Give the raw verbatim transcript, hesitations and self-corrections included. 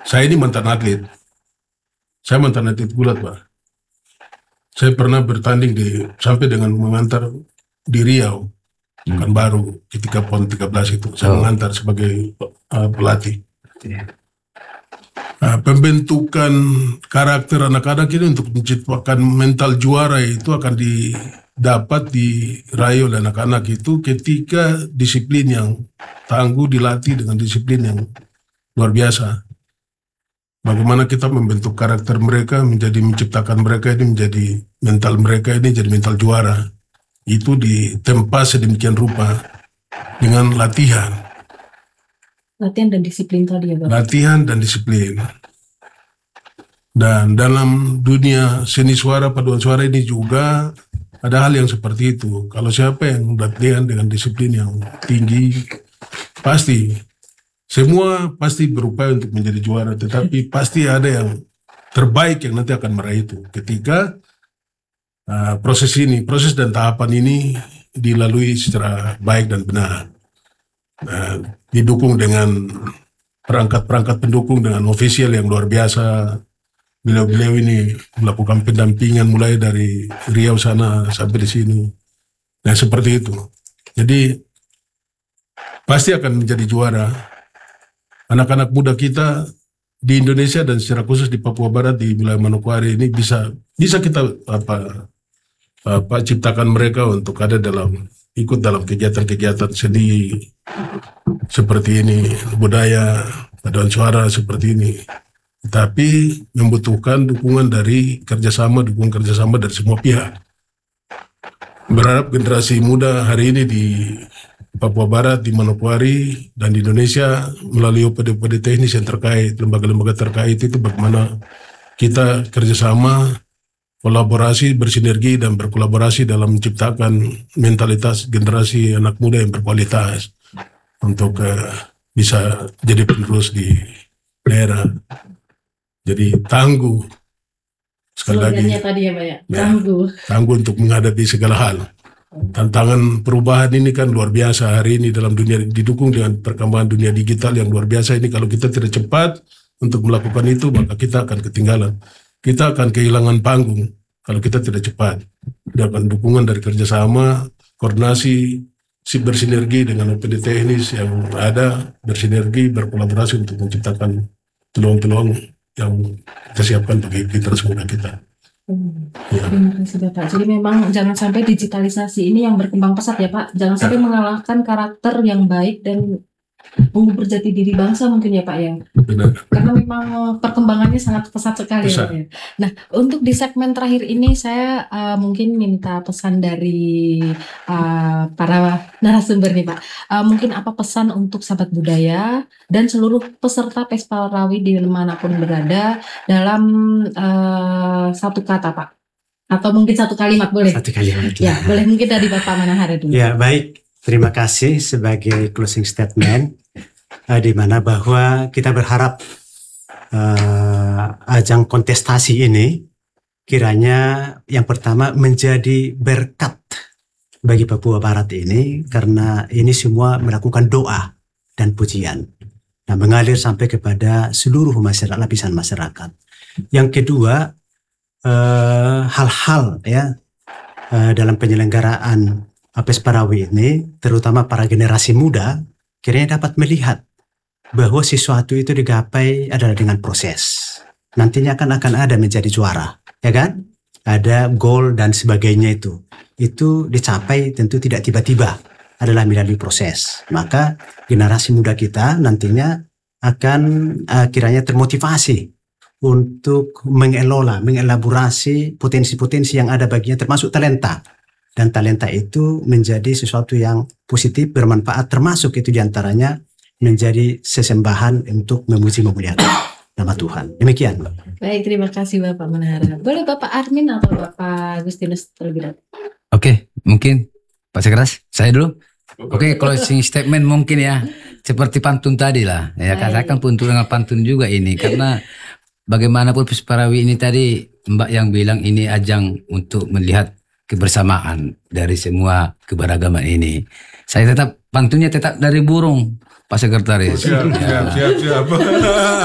Saya ini mantan atlet. Saya mantan atlet gulat, Pak. Saya pernah bertanding di sampai dengan mengantar di Riau, hmm. kan baru ketika PON tiga belas itu saya oh. mengantar sebagai uh, pelatih. Uh, pembentukan karakter anak-anak ini untuk menciptakan mental juara itu akan didapat diraih oleh anak-anak itu ketika disiplin yang tangguh dilatih dengan disiplin yang luar biasa. Bagaimana kita membentuk karakter mereka menjadi menciptakan mereka ini menjadi mental mereka ini jadi mental juara. Itu ditempa sedemikian rupa dengan latihan. Latihan dan disiplin tadi ya, Pak? Latihan dan disiplin. Dan dalam dunia seni suara, paduan suara ini juga ada hal yang seperti itu. Kalau siapa yang latihan dengan disiplin yang tinggi, pasti semua pasti berupaya untuk menjadi juara. Tetapi pasti ada yang terbaik yang nanti akan meraih itu. Ketika uh, proses ini, proses dan tahapan ini dilalui secara baik dan benar. Uh, didukung dengan perangkat-perangkat pendukung dengan ofisial yang luar biasa. Beliau-beliau ini melakukan pendampingan mulai dari Riau sana sampai di sini. Nah seperti itu. Jadi pasti akan menjadi juara. Anak-anak muda kita di Indonesia dan secara khusus di Papua Barat di wilayah Manokwari ini bisa bisa kita apa apa ciptakan mereka untuk ada dalam ikut dalam kegiatan-kegiatan seni seperti ini, budaya, paduan suara seperti ini. Tapi membutuhkan dukungan dari kerjasama, dukungan kerjasama dari semua pihak. Berharap generasi muda hari ini di Papua Barat, di Manokwari, dan di Indonesia melalui O P D O P D teknis yang terkait, lembaga-lembaga terkait itu bagaimana kita kerjasama, kolaborasi, bersinergi, dan berkolaborasi dalam menciptakan mentalitas generasi anak muda yang berkualitas untuk uh, bisa jadi penerus di daerah. Jadi tangguh, sekali lagi, tadi ya, Pak, ya? Ya, tangguh. tangguh untuk menghadapi segala hal. Tantangan perubahan ini kan luar biasa hari ini dalam dunia, didukung dengan perkembangan dunia digital yang luar biasa ini. Kalau kita tidak cepat untuk melakukan itu, maka kita akan ketinggalan. Kita akan kehilangan panggung kalau kita tidak cepat. Dapat dukungan dari kerjasama, koordinasi, bersinergi dengan O P D teknis yang ada, bersinergi, berkolaborasi untuk menciptakan peluang-peluang yang kita siapkan bagi generasi muda kita. Hmm. Ya. Terima kasih Bapak. Jadi memang jangan sampai digitalisasi ini yang berkembang pesat ya Pak. Jangan sampai ya. mengalahkan karakter yang baik dan mengubur jati diri bangsa mungkin ya Pak ya. Benar. Karena memang perkembangannya sangat pesat sekali pesat. ya. Nah untuk di segmen terakhir ini saya uh, mungkin minta pesan dari uh, para narasumber nih Pak. Uh, mungkin apa pesan untuk sahabat budaya dan seluruh peserta Pesta Rawi dimanapun berada dalam uh, satu kata Pak. Atau mungkin satu kalimat boleh? Satu kalimat. Ya boleh mungkin dari Bapak Manahara dulu. Ya baik. Terima kasih sebagai closing statement uh, di mana bahwa kita berharap uh, ajang kontestasi ini kiranya yang pertama menjadi berkat bagi Papua Barat ini karena ini semua melakukan doa dan pujian dan mengalir sampai kepada seluruh masyarakat, lapisan masyarakat. Yang kedua uh, hal-hal ya uh, dalam penyelenggaraan Pesta Rawi ini, terutama para generasi muda, kiranya dapat melihat bahwa sesuatu itu digapai adalah dengan proses. Nantinya akan akan ada menjadi juara, ya kan? Ada goal dan sebagainya itu. Itu dicapai tentu tidak tiba-tiba, adalah melalui proses. Maka generasi muda kita nantinya akan uh, kiranya termotivasi untuk mengelola, mengelaborasi potensi-potensi yang ada baginya termasuk talenta. Dan talenta itu menjadi sesuatu yang positif, bermanfaat, termasuk itu diantaranya menjadi sesembahan untuk memuji memuliakan nama Tuhan. Demikian. Baik, terima kasih Bapak Manahara. Boleh Bapak Armin atau Bapak Agustinus terlebih dahulu? Oke, mungkin Pak Sekeras, saya dulu. Oke, closing statement mungkin ya, seperti pantun tadi lah. Ya, katakan pun dengan pantun juga ini, karena bagaimanapun Pesta Rawi ini tadi Mbak yang bilang ini ajang untuk melihat kebersamaan dari semua keberagaman ini. Saya tetap pantunnya tetap dari burung, Pak Sekretaris. Oh, siap, siap, siap, siap.